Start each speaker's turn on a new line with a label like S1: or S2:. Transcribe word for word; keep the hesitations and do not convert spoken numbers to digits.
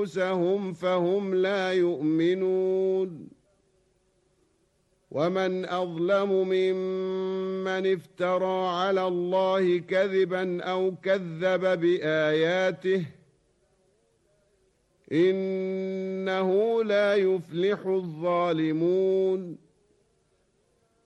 S1: أنفسهم فهم لا يؤمنون ومن أظلم ممن افترى على الله كذبا أو كذب بآياته إنه لا يفلح الظالمون